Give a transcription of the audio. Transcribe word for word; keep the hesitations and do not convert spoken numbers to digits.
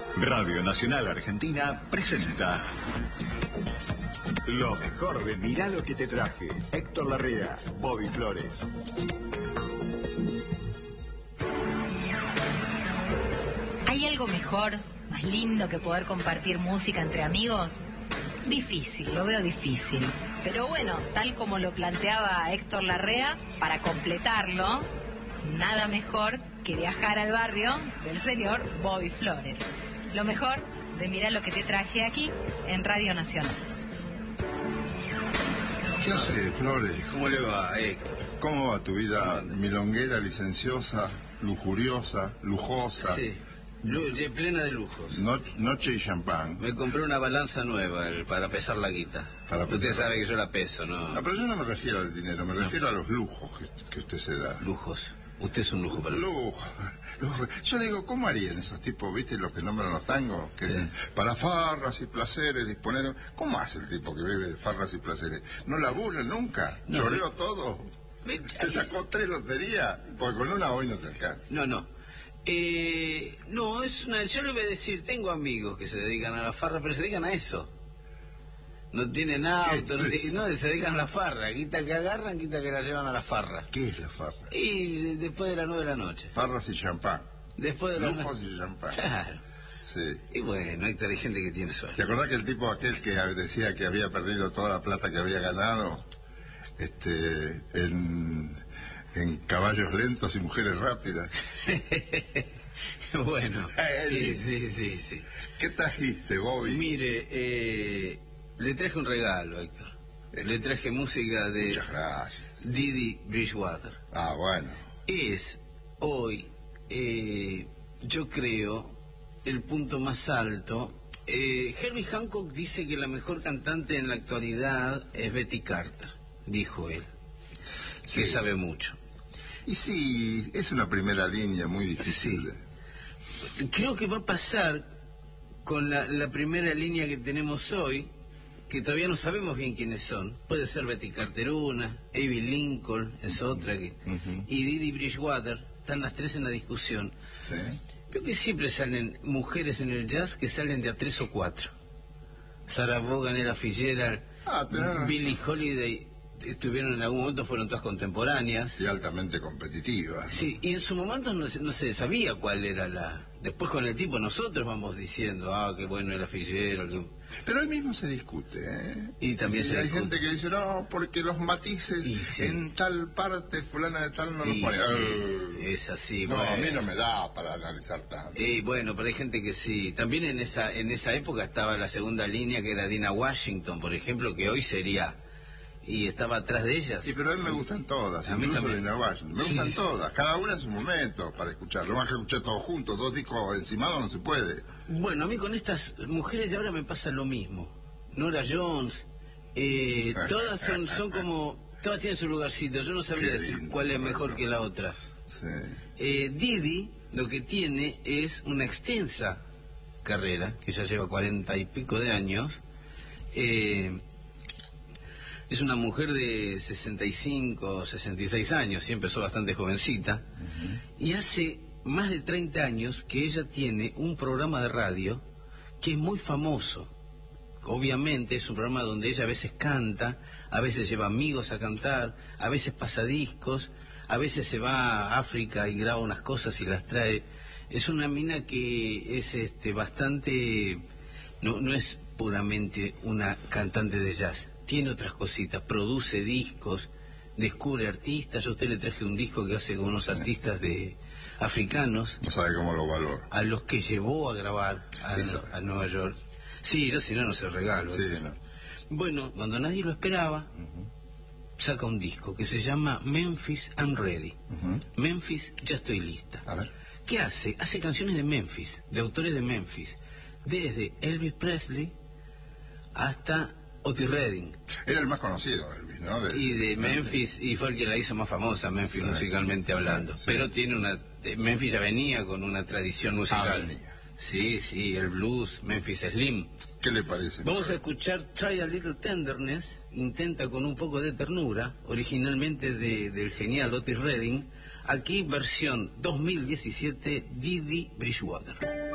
Radio Nacional Argentina presenta lo mejor de Mirá lo que te traje. Héctor Larrea, Bobby Flores. ¿Hay algo mejor, más lindo que poder compartir música entre amigos? Difícil, lo veo difícil. Pero bueno, tal como lo planteaba Héctor Larrea, para completarlo, nada mejor que viajar al barrio del señor Bobby Flores. Lo mejor de Mirá lo que te traje aquí en Radio Nacional. ¿Qué hace, Flores? ¿Cómo le va, Héctor? ¿Cómo va tu vida milonguera, licenciosa, lujuriosa, lujosa? Sí, Lu plena de lujos. No, noche y champán. Me compré una balanza nueva el, para pesar la guita. Para pesar. Usted sabe que yo la peso, ¿no? No, pero yo no me refiero al dinero, me refiero no. a los lujos que, que usted se da. Lujos. Usted es un lujo para mí. Lujo, lujo. Yo digo, ¿cómo harían esos tipos, viste, los que nombran los tangos? Que sí. dicen, para farras y placeres, disponer... ¿Cómo hace el tipo que vive de farras y placeres? ¿No labura nunca? No, ¿Choreó no. todo? Me... ¿Se sacó tres loterías? Porque con una hoy no te alcanza. No, no. Eh, no, es una... Yo le voy a decir, tengo amigos que se dedican a la farra, pero se dedican a eso. No tienen auto, no, es no, se dedican a la farra. Quita que agarran, quita que la llevan a la farra. ¿Qué es la farra? Y después de las nueve de la noche. Farras y champán. Después de las Lujos y champán. Claro. Sí. Y bueno, hay gente que tiene suerte. ¿Te acordás que el tipo aquel que decía que había perdido toda la plata que había ganado este, en, en caballos lentos y mujeres rápidas? Bueno, sí, sí, sí, sí. ¿Qué trajiste, Bobby? Mire, eh... le traje un regalo, Héctor. Le traje música de... Muchas gracias. Didi Bridgewater. Ah, bueno. Es hoy, eh, yo creo, el punto más alto. Eh, Herbie Hancock dice que la mejor cantante en la actualidad es Betty Carter, dijo él. Sí. Que sabe mucho. Y sí, es una primera línea muy difícil. Sí. Creo que va a pasar con la, la primera línea que tenemos hoy, que todavía no sabemos bien quiénes son. Puede ser Betty Carter una, Abbey Lincoln es otra, que, uh-huh. y Didi Bridgewater. Están las tres en la discusión. Sí. Veo que siempre salen mujeres en el jazz que salen de a tres o cuatro. Sarah Vaughan, Ella Fitzgerald, ah, Billie Holiday, estuvieron en algún momento, fueron todas contemporáneas. Y altamente competitivas, ¿no? Sí, y en su momento no se, no se sabía cuál era la... Después con el tiempo nosotros vamos diciendo, ah, qué bueno era Fitzgerald, que... Pero hoy mismo se discute, ¿eh? Y también sí, se hay discute. gente que dice, no, porque los matices sí. en tal parte, fulana de tal, no los pone. Sí, es así. No, bueno. a mí no me da para analizar tanto. Y bueno, pero hay gente que sí. También en esa en esa época estaba la segunda línea, que era Dina Washington, por ejemplo, que hoy sería... Y estaba atrás de ellas. Sí, pero a mí me gustan todas, a mí también. Dina Washington. Me sí. gustan todas, cada una en su momento para escuchar. Lo más que escuché todos juntos, dos discos encimados no se puede. Bueno, a mí con estas mujeres de ahora me pasa lo mismo. Nora Jones, eh, todas son, son como, todas tienen su lugarcito. Yo no sabría decir lindo, cuál es mejor que la otra. Sí. Eh, Didi lo que tiene es una extensa carrera, que ya lleva cuarenta y pico de años. Eh, es una mujer de sesenta y cinco, sesenta y seis años, sí, empezó bastante jovencita. Uh-huh. Y hace más de treinta años que ella tiene un programa de radio que es muy famoso. Obviamente es un programa donde ella a veces canta, a veces lleva amigos a cantar, a veces pasa discos, a veces se va a África y graba unas cosas y las trae. Es una mina que es este bastante, no, no es puramente una cantante de jazz, tiene otras cositas, produce discos, descubre artistas. Yo a usted le traje un disco que hace con unos artistas de africanos. No sabe cómo lo valora. A los que llevó a grabar a, sí, a Nueva York. Sí, yo si no, no se regalo. Sí, no. Bueno, cuando nadie lo esperaba, uh-huh. saca un disco que se llama Memphis I'm Ready. Uh-huh. Memphis, ya estoy lista. A ver. ¿Qué hace? Hace canciones de Memphis, de autores de Memphis. Desde Elvis Presley hasta Otis Redding. Era el más conocido, Elvis, ¿no? De, y de Memphis, y fue el que la hizo más famosa, Memphis, sí, musicalmente hablando. Sí. Pero tiene una... Memphis ya venía con una tradición musical. Ah, sí, sí, el blues, Memphis Slim. ¿Qué le parece? Vamos a escuchar Try a Little Tenderness, intenta con un poco de ternura, originalmente de, del genial Otis Redding. Aquí versión dos mil diecisiete, Didi Bridgewater.